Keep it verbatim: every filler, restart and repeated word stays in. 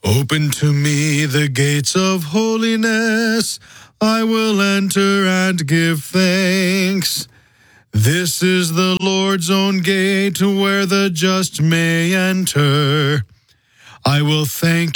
Open to me the gates of holiness. I will enter and give thanks. This is the Lord's own gate where the just may enter. I will thank